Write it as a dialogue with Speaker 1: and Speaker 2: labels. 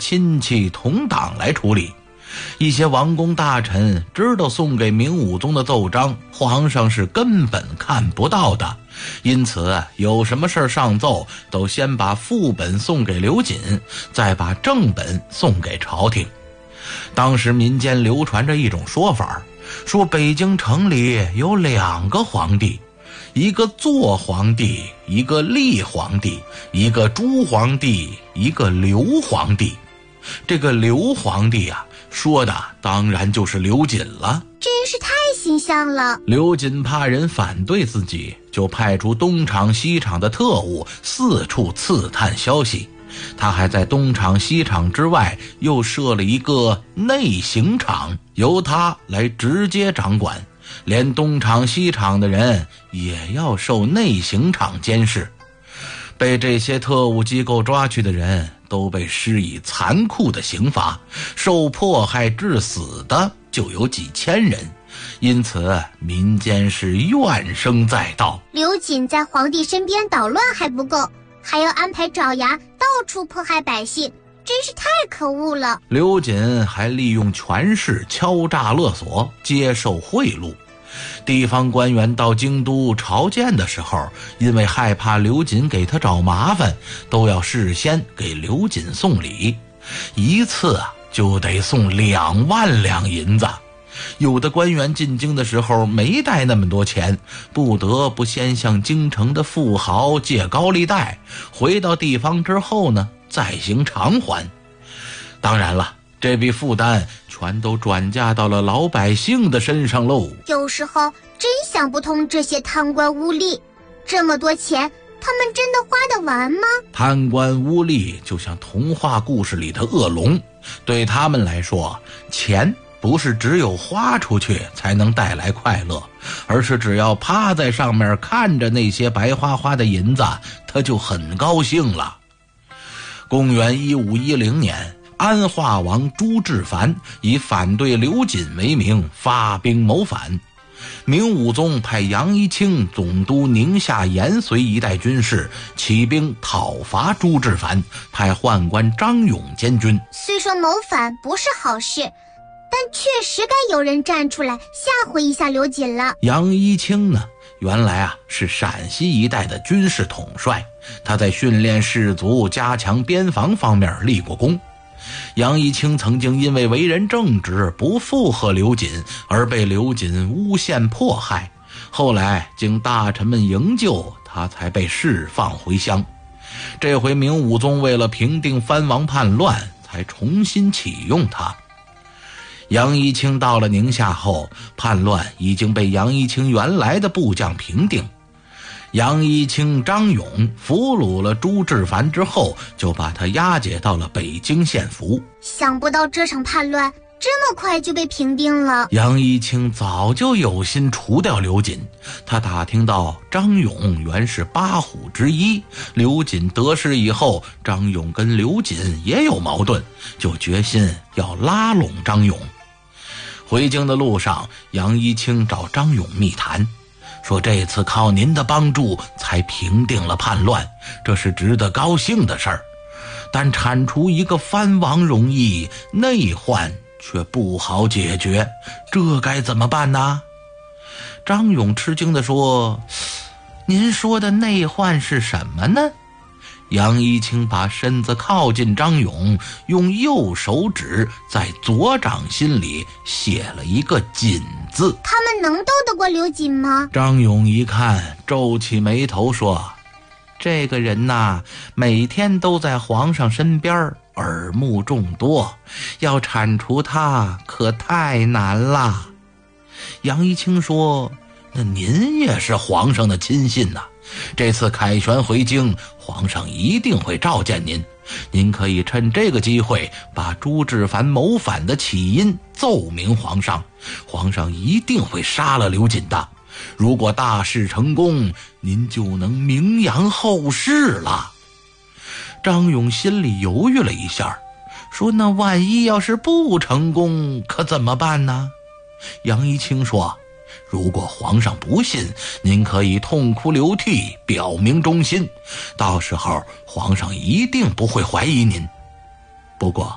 Speaker 1: 亲戚同党来处理。一些王公大臣知道送给明武宗的奏章皇上是根本看不到的，因此有什么事上奏都先把副本送给刘瑾，再把正本送给朝廷。当时民间流传着一种说法，说北京城里有2个皇帝，一个坐皇帝，一个立皇帝，一个朱皇帝，一个刘皇帝。这个刘皇帝啊，说的当然就是刘瑾了。
Speaker 2: 真是太形象了。
Speaker 1: 刘瑾怕人反对自己，就派出东厂西厂的特务四处刺探消息。他还在东厂西厂之外又设了一个内刑场，由他来直接掌管，连东厂西厂的人也要受内刑场监视。被这些特务机构抓去的人都被施以残酷的刑罚，受迫害致死的就有几千人，因此民间是怨声载道。
Speaker 2: 刘瑾在皇帝身边捣乱还不够，还要安排爪牙到处迫害百姓，真是太可恶了。
Speaker 1: 刘瑾还利用权势敲诈勒索，接受贿赂。地方官员到京都朝见的时候，因为害怕刘瑾给他找麻烦，都要事先给刘瑾送礼，一次就得送2万两银子。有的官员进京的时候没带那么多钱，不得不先向京城的富豪借高利贷，回到地方之后呢，再行偿还。当然了，这笔负担全都转嫁到了老百姓的身上喽。
Speaker 2: 有时候真想不通这些贪官污吏，这么多钱他们真的花得完吗？
Speaker 1: 贪官污吏就像童话故事里的恶龙，对他们来说，钱不是只有花出去才能带来快乐，而是只要趴在上面看着那些白花花的银子，他就很高兴了。公元1510年，安化王朱志凡以反对刘瑾为名发兵谋反，明武宗派杨一清总督宁夏延绥一带军事，起兵讨伐朱志凡，派宦官张勇监军。
Speaker 2: 虽说谋反不是好事，但确实该有人站出来吓唬一下刘瑾了。
Speaker 1: 杨一清呢，原来是陕西一带的军事统帅，他在训练士卒、加强边防方面立过功。杨一清曾经因为为人正直，不附和刘瑾，而被刘瑾诬陷迫害，后来经大臣们营救，他才被释放回乡。这回明武宗为了平定藩王叛乱，才重新启用他。杨一清到了宁夏后，叛乱已经被杨一清原来的部将平定。杨一清、张勇俘虏了朱志凡之后，就把他押解到了北京献俘。
Speaker 2: 想不到这场叛乱这么快就被平定了。
Speaker 1: 杨一清早就有心除掉刘瑾，他打听到张勇原是8虎之一，刘瑾得势以后，张勇跟刘瑾也有矛盾，就决心要拉拢张勇。回京的路上，杨一清找张勇密谈，说这次靠您的帮助才平定了叛乱，这是值得高兴的事儿。但铲除一个藩王容易，内患却不好解决，这该怎么办呢？张勇吃惊地说，您说的内患是什么呢？杨一清把身子靠近张勇，用右手指在左掌心里写了一个瑾字。
Speaker 2: 他们能斗得过刘瑾吗？
Speaker 1: 张勇一看，皱起眉头说，这个人呐，每天都在皇上身边，耳目众多，要铲除他可太难了。杨一清说，那您也是皇上的亲信呐，这次凯旋回京，皇上一定会召见您，您可以趁这个机会把朱志凡谋反的起因奏明皇上，皇上一定会杀了刘瑾的。如果大事成功，您就能名扬后世了。张勇心里犹豫了一下，说，那万一要是不成功，可怎么办呢？杨一清说，如果皇上不信，您可以痛哭流涕，表明忠心，到时候皇上一定不会怀疑您。不过